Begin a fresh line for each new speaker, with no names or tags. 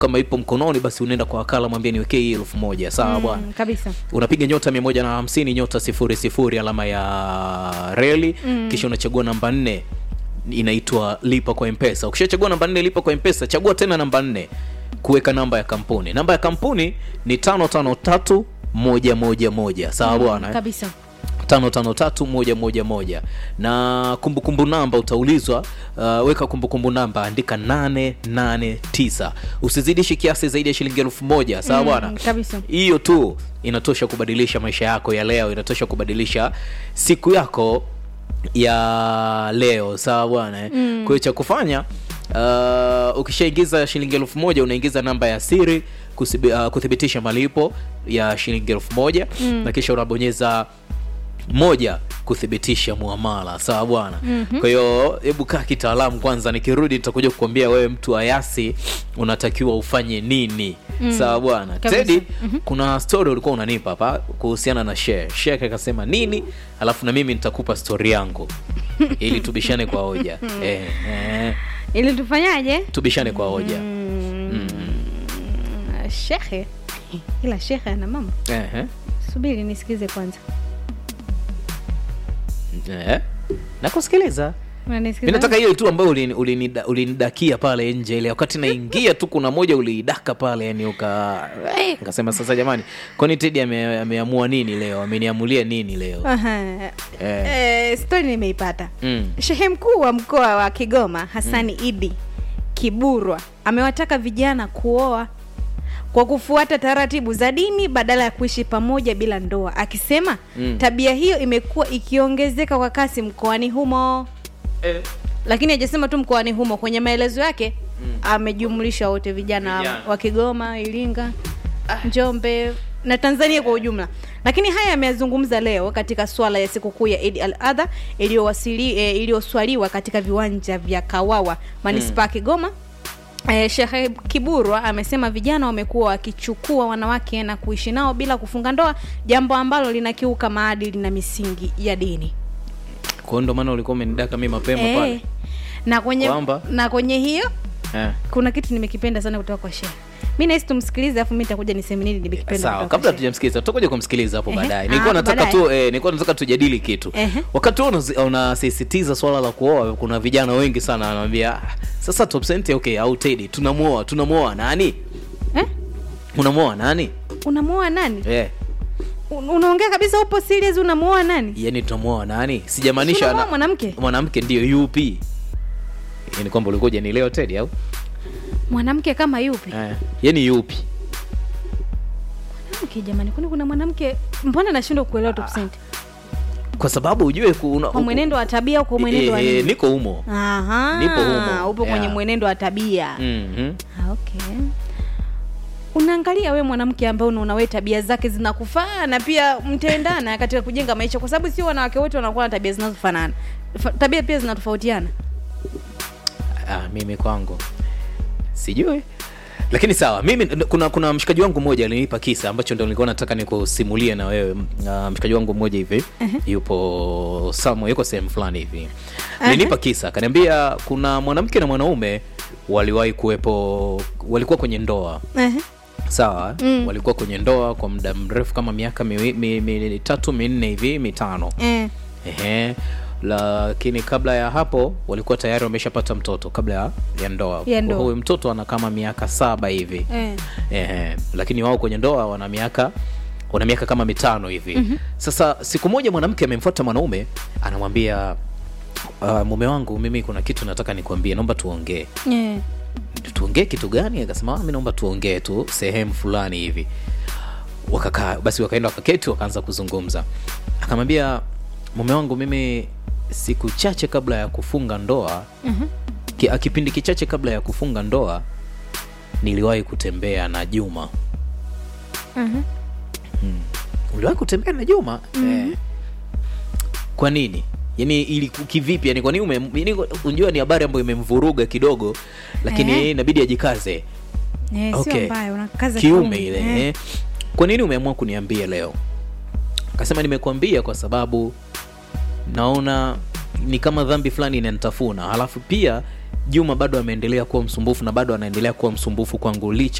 kama ipo mkononi basi unaenda kwa wakala mwambie niwekee hii 1000. Sawa bwana.
Kabisa.
Unapiga nyota 150 nyota 00 alama ya reli, kisha unachagua namba 4 inaitwa lipa kwa M-Pesa. Ukishachagua namba 4 lipa kwa M-Pesa, chagua tena namba 4 kuweka namba ya kampuni. Namba ya kampuni ni 553111. Sawa bwana.
Kabisa.
553111 na kumbukumbu namba utaulizwa, weka kumbukumbu namba, andika 889. Usizidishi kiasi zaidi ya shilingi 1000. Sawa bwana.
Kabisa.
Hiyo tu inatosha kubadilisha maisha yako ya leo, inatosha kubadilisha siku yako ya leo. Sawa bwana. Kwa hiyo cha kufanya, ukishaingiza shilingi 1000 unaingiza namba ya siri kuthibitisha malipo ya shilingi 1000 na kisha unabonyeza 1 kuthibitisha muamala. Sawa bwana. Kwa hiyo hebu kaa kitaalamu kwanza, nikirudi nitakuja kukuambia wewe mtu ayasi unatakiwa ufanye nini. Sawa bwana. Teddy, kuna story ulikuwa unanipa hapa kuhusiana na share akasema nini, alafu na mimi nitakupa story yangu ili tubishane kwa hoja.
Ili tufanyaje?
Tubishane kwa hoja.
Shekhe. Ila shekhe ana mama. Subiri nisikize kwanza.
Nakusikiliza. Mimi nataka hiyo tu ambayo ulinidakia pale nje ile wakati naingia tu, kuna moja uliidaka pale, yani nikasema sasa jamani, kwani Teddy ameamua nini leo? Ameniamulia nini leo?
Story nimeipata. Shehe mkuu wa mkoa wa Kigoma Hassani Idi Kiburwa amewataka vijana kuoa kwa kufuata taratibu za dini badala ya kuishi pamoja bila ndoa, akisema tabia hiyo imekuwa ikiongezeka kwa kasi mkoani humo. Lakini hajasema tu mkoani humo, kwenye maelezo yake amejumlisha wote, vijana wa Kigoma, Iringa, Njombe na Tanzania kwa ujumla. Lakini haya ameyazungumza leo katika swala ya sikukuu ya Eid al-Adha iliyoswaliwa katika viwanja vya Kawawa, Manispaa Kigoma. Sheikh Kiburwa amesema vijana wamekuwa wakichukua wanawake na kuishi nao bila kufunga ndoa, jambo ambalo linakiuka maadili na misingi ya dini.
Kwa ndo maana ulikuwa umenidaka mimi mapema pale. Na kwenye hiyo kuna kitu nimekipenda sana kutoka kwa Sheikh. Mimi nahisi tumsikilize afu mimi nitakuja niseme nini nimekipenda. Sawa, kabla tujamsikiliza tutakuja kumsikiliza hapo baadaye. Nilikuwa nataka tujadili kitu. Wakati unasisitiza swala la kuoa, kuna vijana wengi sana wananiambia sasa top cent okay au Teddy tunamuoa nani? Unamuoa nani?
Unamuoa nani? Unaongea kabisa, upo serious? Unamuoa nani?
Yaani tunamuoa nani? Sijamaanisha mwanamke ndio yupi? Yaani kwamba ulikuja ni leo Teddy au?
Mwanamke kama yupi?
Yaani yupi?
Mwanamke jamani, kuna mwanamke, mbona nashindwa kuelewa top cent?
Kwa sababu ujue
kwa mwenendo wa tabia au kwa mwenendo wa nini?
Niko humo. Nipo humo.
Upo kwenye mwenendo wa tabia. Okay. Unaangalia wewe mwanamke ambaye unaona wewe tabia zake zinakufaa na pia mtaendana katika kujenga maisha, kwa sababu sio wanawake wote wanakuwa na tabia zinazofanana. Tabia pia zinatofautiana.
Mimi kwangu sijui. Lakini sawa, mimi kuna mshikaji wangu mmoja alinipa kisa ambacho ndio nilikuwa nataka nikusimulie na wewe. Mshikaji wangu mmoja hivi yuko sehemu fulani hivi. Alinipa kisa, akaniambia kuna mwanamke na mwanaume walikuwa kwenye ndoa. Sawa, walikuwa kwenye ndoa kwa muda mrefu kama miaka 3 4 hivi 5. Lakini kabla ya hapo walikuwa tayari wameshapata mtoto kabla ya ndoa. Huyo mtoto ana kama miaka 7 hivi. Lakini wao kwenye ndoa wana miaka kama 5 hivi. Sasa siku moja mwanamke amemfuata mwanaume, anamwambia mume wangu, mimi kuna kitu nataka nikwambie, naomba tuongee. Tuongee kitu gani? Akasema mimi naomba tuongee tu sehemu fulani hivi. Wakakaa, basi wakaenda wakaketi wakaanza kuzungumza. Akamwambia mume wangu, mimi siku chache kabla ya kufunga ndoa, kipindi kichache kabla ya kufunga ndoa niliwahi kutembea na Juma. Uliwahi kutembea na Juma? Kwa nini? Yaani ili kivipi? Yaani kwa nini unajua ni habari ambayo imemvuruga kidogo, lakini inabidi ajikaze.
Sio mbaya, unakaza
kiume ile. Kwa nini umeamua kuniambia leo? Akasema nimekuambia kwa sababu naona ni kama dhambi fulani inanitafuna. Halafu pia Juma bado ameendelea kuwa msumbufu na bado anaendelea kuwa msumbufu kwangu licha